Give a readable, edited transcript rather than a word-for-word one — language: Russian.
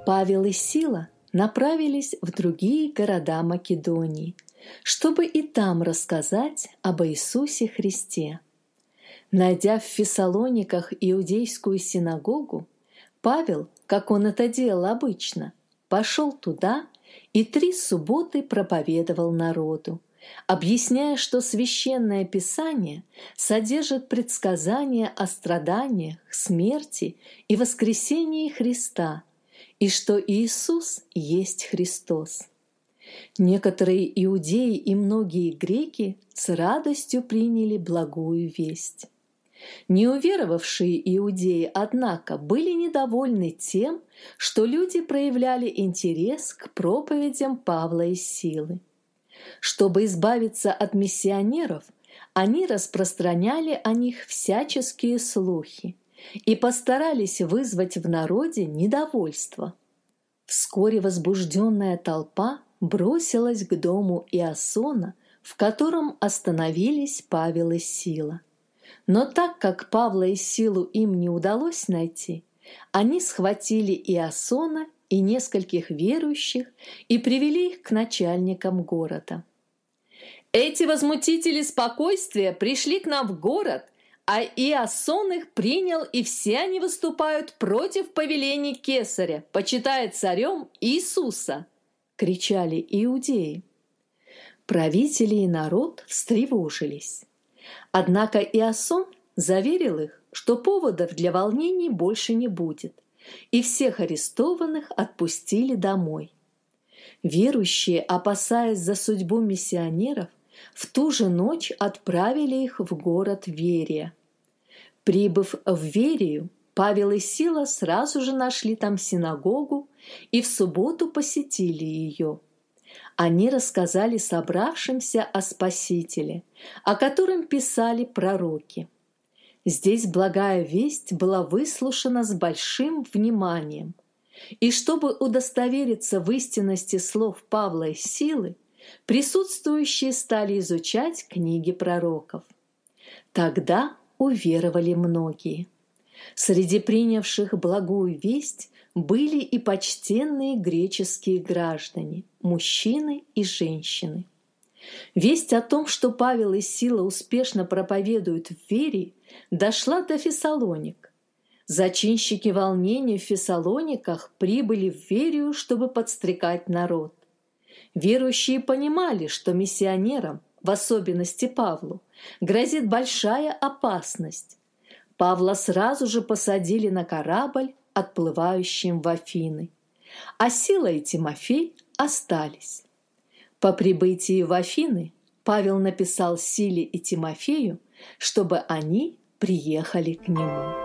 Павел и Сила направились в другие города Македонии, чтобы и там рассказать об Иисусе Христе. Найдя в Фессалониках иудейскую синагогу, Павел, как он это делал обычно, пошел туда и 3 субботы проповедовал народу, объясняя, что Священное Писание содержит предсказания о страданиях, смерти и воскресении Христа, и что Иисус есть Христос. Некоторые иудеи и многие греки с радостью приняли благую весть. Неуверовавшие иудеи, однако, были недовольны тем, что люди проявляли интерес к проповедям Павла и Силы. Чтобы избавиться от миссионеров, они распространяли о них всяческие слухи и постарались вызвать в народе недовольство. Вскоре возбужденная толпа бросилась к дому Иасона, в котором остановились Павел и Сила. Но так как Павла и Силу им не удалось найти, они схватили Иасона и нескольких верующих и привели их к начальникам города. «Эти возмутители спокойствия пришли к нам в город, а Иасон их принял, и все они выступают против повелений Кесаря, почитая царем Иисуса!» — кричали иудеи. Правители и народ встревожились. Однако Иасон заверил их, что поводов для волнений больше не будет, и всех арестованных отпустили домой. Верующие, опасаясь за судьбу миссионеров, в ту же ночь отправили их в город Верия. Прибыв в Верию, Павел и Сила сразу же нашли там синагогу и в субботу посетили ее. Они рассказали собравшимся о Спасителе, о котором писали пророки. Здесь благая весть была выслушана с большим вниманием. И чтобы удостовериться в истинности слов Павла и Силы, присутствующие стали изучать книги пророков. Тогда уверовали многие. Среди принявших благую весть были и почтенные греческие граждане, мужчины и женщины. Весть о том, что Павел и Сила успешно проповедуют в Верии, дошла до Фессалоник. Зачинщики волнений в Фессалониках прибыли в Верию, чтобы подстрекать народ. Верующие понимали, что миссионерам, в особенности Павлу, грозит большая опасность. Павла сразу же посадили на корабль, отплывающим в Афины, а Сила и Тимофей остались. По прибытии в Афины Павел написал Силе и Тимофею, чтобы они приехали к нему.